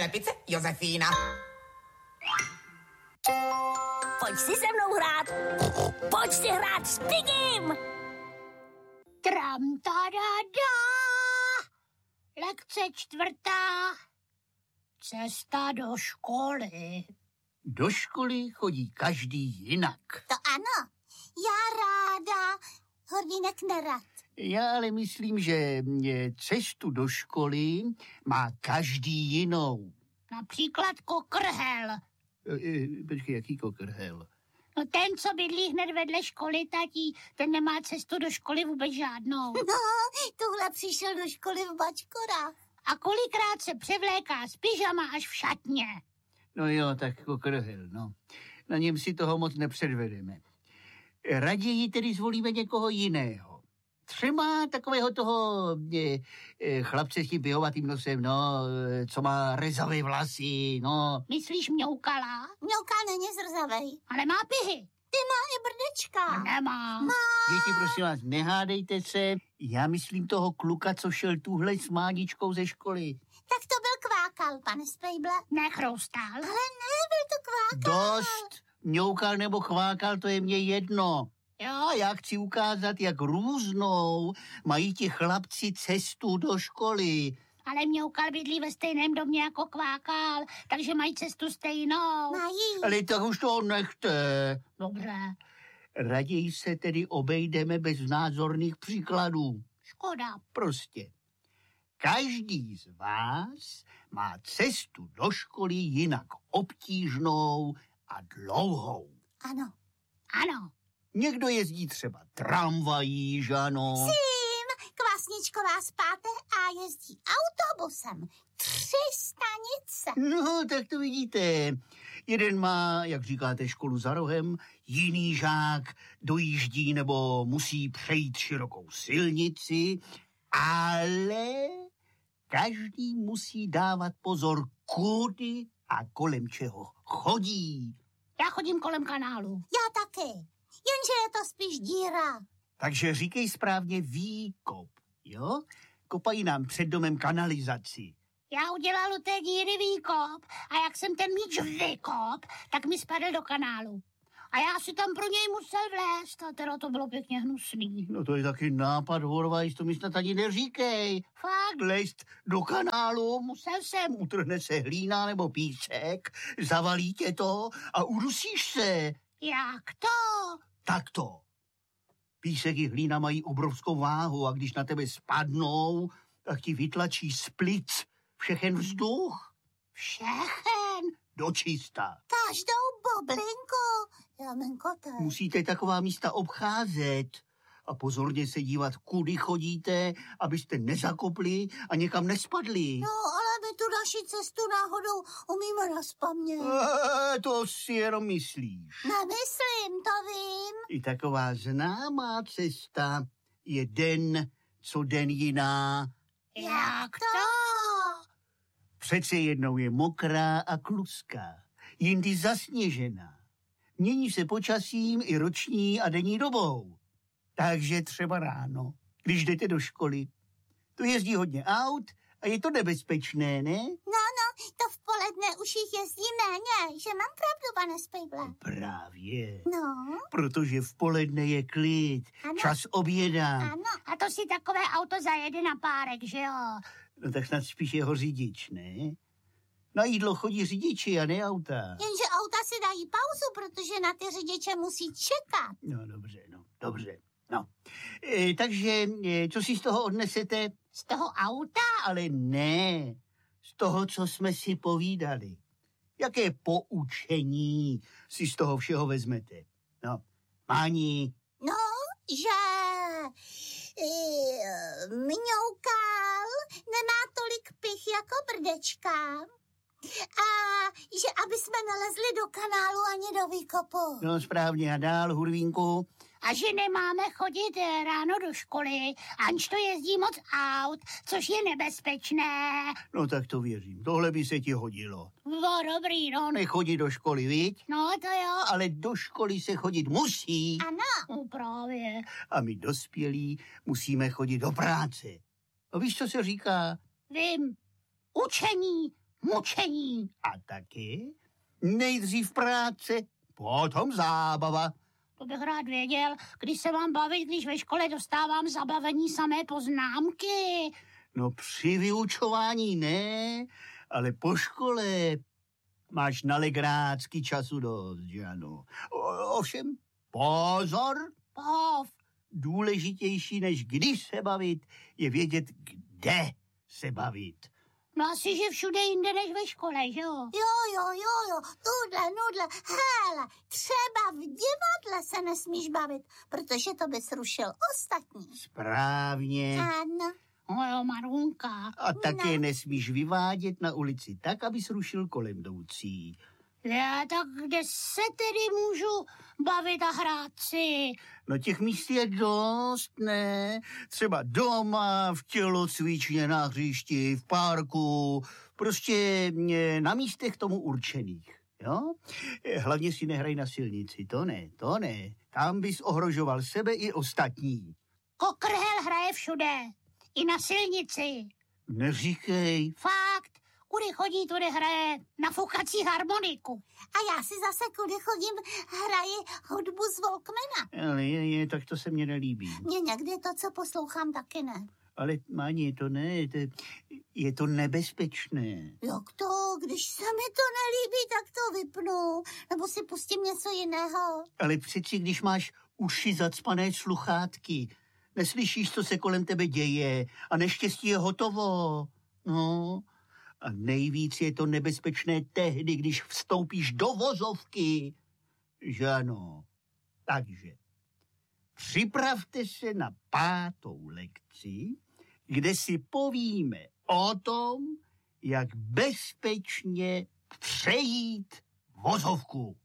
Slepice Josefína. Pojď si se mnou hrát. Pojď si hrát s Pigim. Tram, tadada. Lekce 4. Cesta do školy. Do školy chodí každý jinak. To ano, já ráda, Hornínek nerad. Já ale myslím, že cestu do školy má každý jinou. Například kokrhel. Počkej, jaký kokrhel? No ten, co bydlí hned vedle školy, tatí, ten nemá cestu do školy vůbec žádnou. No, tuhle přišel do školy v bačkorách. A kolikrát se převléká z pyžama až v šatně. No jo, tak kokrhel, no. Na něm si toho moc nepředvedeme. Raději tedy zvolíme někoho jiného. Třeba takového toho chlapce s tím běhovatým nosem, no, co má rezavé vlasy, no. Myslíš Mňoukala? Mňoukal není zrzavej. Ale má pihy. Ty má i brdečka. Nemá. Děti, prosím vás, nehádejte se. Já myslím toho kluka, co šel tuhle s Máničkou ze školy. Tak to byl Kvákal, pane Spejble. Nechroustal. Ale ne, byl to Kvákal. Dost. Mňoukal nebo chvákal, to je mně jedno. Jo. Já chci ukázat, jak různou mají ti chlapci cestu do školy. Ale Mňoukal bydlí ve stejném domě jako Kvákal, takže mají cestu stejnou. Mají. Ale tak už to nechte. Dobře. Raději se tedy obejdeme bez názorných příkladů. Škoda. Prostě. Každý z vás má cestu do školy jinak obtížnou a dlouhou. Ano. Ano. Někdo jezdí třeba tramvají, že ano? Tím Kvasničková spáte a jezdí autobusem. 3 stanice. No, tak to vidíte. Jeden má, jak říkáte, školu za rohem, jiný žák dojíždí nebo musí přejít širokou silnici, ale každý musí dávat pozor, kudy a kolem čeho chodí. Já chodím kolem kanálu. Já taky. Jenže je to spíš díra. Takže říkej správně výkop, jo? Kopají nám před domem kanalizaci. Já udělal u té díry výkop a jak jsem ten míč vykop, tak mi spadl do kanálu. A já si tam pro něj musel vlézt a teda to bylo pěkně hnusný. No to je taky nápad, Horvajs, to mi snad ani neříkej. Fakt? Lézt do kanálu, musel jsem, utrhne se hlína nebo písek, zavalí tě to a udusíš se. Jak to? Tak to. Písek i hlína mají obrovskou váhu a když na tebe spadnou, tak ti vytlačí z plic všechen vzduch. Všechen? Dočista. Každou bublinku. Jamenkote. Musíte taková místa obcházet a pozorně se dívat, kudy chodíte, abyste nezakopli a někam nespadli. No, ale my tu naši cestu náhodou umíme nazpamět. To si jenom myslíš. Nemyslím, to vím. I taková známá cesta je den, co den jiná. Jak to? Přece jednou je mokrá a kluská, jindy zasněžená. Mění se počasím i roční a denní dobou. Takže třeba ráno, když jdete do školy, tu jezdí hodně aut a je to nebezpečné, ne? No, to v poledne už jich jezdí méně, že mám pravdu, pane Spejble. Právě. No. Protože v poledne je klid, Ano. čas oběda. Ano. A to si takové auto zajede na párek, že jo? No tak snad spíš jeho řidič, ne? Na jídlo chodí řidiči a ne auta. Jenže auta si dají pauzu, protože na ty řidiče musí čekat. No dobře. No. Takže, co si z toho odnesete? Z toho auta? Ale ne, z toho, co jsme si povídali. Jaké poučení si z toho všeho vezmete? No, Máni. No, že Mňoukal nemá tolik pich jako brdečka a že aby jsme nalezli do kanálu ani do výkopu. No správně, a dál, Hurvínku. A že nemáme chodit ráno do školy, aniž to jezdí moc aut, což je nebezpečné. No tak to věřím, tohle by se ti hodilo. No, dobrý, no. Nechodit do školy, viď? No, to jo. Ale do školy se chodit musí. Ano. No, právě. A my dospělí musíme chodit do práce. A víš, co se říká? Vím. Učení mučení. A taky nejdřív práce, potom zábava. To bych rád věděl, když se mám bavit, když ve škole dostávám zabavení samé poznámky. No při vyučování ne, ale po škole máš na legrácky času dost, že ano. Ovšem, pozor, důležitější než když se bavit, je vědět, kde se bavit. No asi, že všude jinde než ve škole, že jo? Jo, nudle. Hele, třeba v divadle se nesmíš bavit, protože to bys rušil ostatní. Správně. Ano. No jo, Marunka. A také nesmíš vyvádět na ulici tak, aby rušil kolem jdoucí. Já tak kde se tedy můžu bavit a hrát si? No těch míst je dost, ne? Třeba doma, v tělocvičně, na hřišti, v parku, prostě na místech tomu určených, jo? Hlavně si nehraj na silnici, to ne. Tam bys ohrožoval sebe i ostatní. Kokrhel hraje všude, i na silnici. Neříkej. Fakt, kudy chodí, tudy hraje na foukací harmoniku. A já si zase, kudy chodím, hraji hudbu z Walkmana. Ale tak to se mně nelíbí. Mně někdy to, co poslouchám, taky ne. Ale Máni, to ne, je to nebezpečné. Jak to? Když se mi to nelíbí, tak to vypnu. Nebo si pustím něco jiného. Ale přeci, když máš uši zacpané sluchátky, neslyšíš, co se kolem tebe děje a neštěstí je hotovo. No, a nejvíc je to nebezpečné tehdy, když vstoupíš do vozovky. Že ano. Takže připravte se na 5. lekci, kde si povíme o tom, jak bezpečně přejít vozovku.